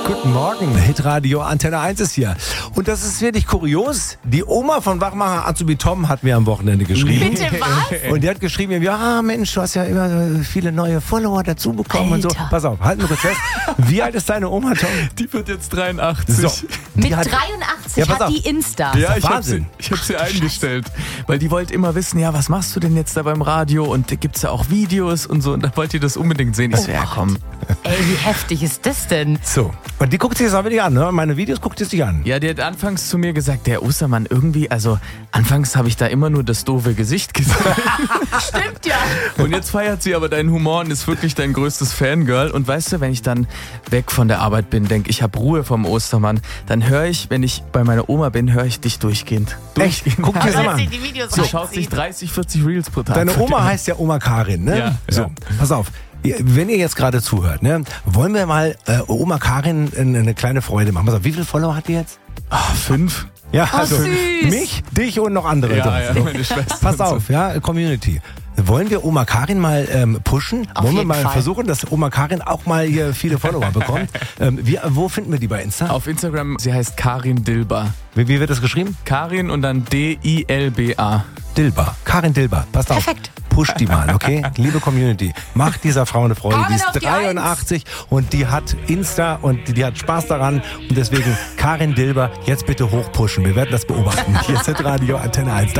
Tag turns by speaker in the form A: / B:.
A: Guten Morgen, Hitradio Antenne 1 ist hier. Und das ist wirklich kurios. Die Oma von Wachmacher Azubi Tom hat mir am Wochenende geschrieben.
B: Bitte was?
A: Und die hat geschrieben, ja Mensch, du hast ja immer viele neue Follower dazu bekommen und so. Pass auf, halten wir kurz fest. Wie alt ist deine Oma, Tom?
C: Die wird jetzt 83.
A: So.
B: Mit
A: Die hat-
B: 83
A: Ja, pass
B: hat
A: auf.
B: die Insta.
C: Ja, ich hab
A: Wahnsinn.
C: sie eingestellt. Weil die wollte immer wissen, ja, was machst du denn jetzt da beim Radio? Und da gibt's ja auch Videos und so. Und da wollte die das unbedingt sehen. Ich so, ja, komm.
B: Ey, wie heftig ist das denn?
A: So. Und die guckt sich das auch wirklich an, ne? Meine Videos guckt sie sich an.
C: Ja, die hat anfangs zu mir gesagt, der Ostermann irgendwie, also anfangs habe ich da immer nur das doofe Gesicht gesehen.
B: Stimmt ja.
C: Und jetzt feiert sie aber deinen Humor und ist wirklich dein größtes Fangirl. Und weißt du, wenn ich dann weg von der Arbeit bin, denke ich habe Ruhe vom Ostermann, dann höre ich, wenn ich bei meiner Oma bin, höre ich dich durchgehend.
A: Echt? Guck dir das mal
B: Weil
A: an.
B: sie die Videos
C: Du schaust sich
B: reinzieht.
C: 30, 40 Reels pro Tag.
A: Deine Oma heißt ja Oma Karin, ne?
C: Ja,
A: So,
C: ja.
A: pass auf. Wenn ihr jetzt gerade zuhört, ne, wollen wir mal Oma Karin eine kleine Freude machen. Pass auf, wie viele Follower hat die jetzt?
C: 5.
A: Ja, also
B: süß.
A: mich, dich und noch andere.
C: Ja, ja,
A: So.
C: meine Schwester.
A: Pass auf, ja, Community. Wollen wir Oma Karin mal pushen?
B: Auf
A: Wollen wir
B: jeden
A: mal
B: Fall.
A: versuchen, dass Oma Karin auch mal hier viele Follower bekommt? Wo finden wir die bei Insta?
C: Auf Instagram, sie heißt Karin Dilba.
A: Wie wird das geschrieben?
C: Karin und dann Dilba.
A: Dilba. Karin Dilba. Passt auf.
B: Perfekt.
A: Push die mal, okay? Liebe Community, macht dieser Frau eine Freude.
B: Karin
A: Die ist
B: auf die
A: 83 und die hat Insta und die hat Spaß daran. Und deswegen Karin Dilba jetzt bitte hochpushen. Wir werden das beobachten. Hier ist Hitradio Antenne 1.